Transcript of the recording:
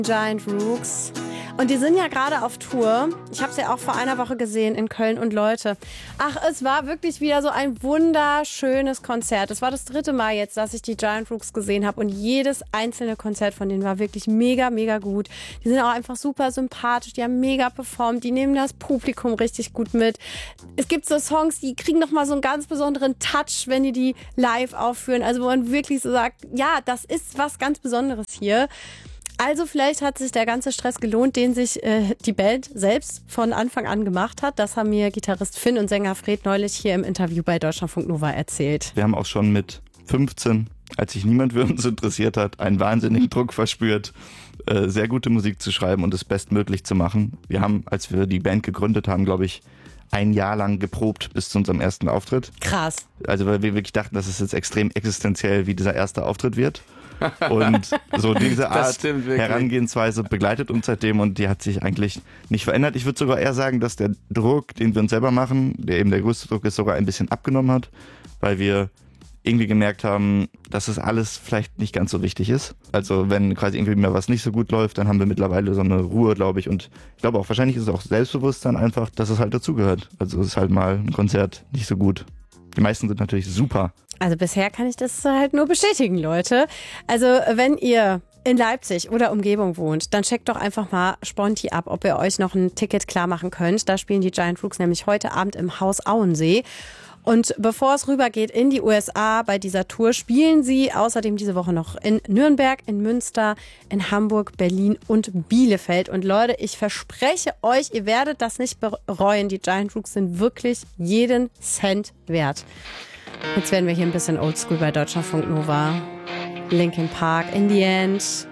Giant Rooks. Und die sind ja gerade auf Tour. Ich habe es ja auch vor einer Woche gesehen in Köln. Und Leute, es war wirklich wieder so ein wunderschönes Konzert. Es war das 3. Mal jetzt, dass ich die Giant Rooks gesehen habe. Und jedes einzelne Konzert von denen war wirklich mega, mega gut. Die sind auch einfach super sympathisch. Die haben mega performt. Die nehmen das Publikum richtig gut mit. Es gibt so Songs, die kriegen nochmal so einen ganz besonderen Touch, wenn die die live aufführen. Also wo man wirklich so sagt, ja, das ist was ganz Besonderes hier. Also vielleicht hat sich der ganze Stress gelohnt, den sich die Band selbst von Anfang an gemacht hat. Das haben mir Gitarrist Finn und Sänger Fred neulich hier im Interview bei Deutschlandfunk Nova erzählt. Wir haben auch schon mit 15, als sich niemand für uns interessiert hat, einen wahnsinnigen Druck verspürt, sehr gute Musik zu schreiben und es bestmöglich zu machen. Wir haben, als wir die Band gegründet haben, glaube ich, ein Jahr lang geprobt bis zu unserem ersten Auftritt. Krass. Also weil wir wirklich dachten, dass es jetzt extrem existenziell wie dieser erste Auftritt wird. Und so diese Art Herangehensweise begleitet uns seitdem und die hat sich eigentlich nicht verändert. Ich würde sogar eher sagen, dass der Druck, den wir uns selber machen, der eben der größte Druck ist, sogar ein bisschen abgenommen hat, weil wir irgendwie gemerkt haben, dass es alles vielleicht nicht ganz so wichtig ist. Also wenn quasi irgendwie mal was nicht so gut läuft, dann haben wir mittlerweile so eine Ruhe, glaube ich. Und ich glaube auch, wahrscheinlich ist es auch Selbstbewusstsein einfach, dass es halt dazugehört. Also es ist halt mal ein Konzert nicht so gut. Die meisten sind natürlich super. Also bisher kann ich das halt nur bestätigen, Leute. Also wenn ihr in Leipzig oder Umgebung wohnt, dann checkt doch einfach mal Sponti ab, ob ihr euch noch ein Ticket klar machen könnt. Da spielen die Giant Rooks nämlich heute Abend im Haus Auensee. Und bevor es rübergeht in die USA bei dieser Tour, spielen sie außerdem diese Woche noch in Nürnberg, in Münster, in Hamburg, Berlin und Bielefeld. Und Leute, ich verspreche euch, ihr werdet das nicht bereuen. Die Giant Rooks sind wirklich jeden Cent wert. Jetzt werden wir hier ein bisschen oldschool bei Deutschlandfunk Nova. Linkin Park, In the End.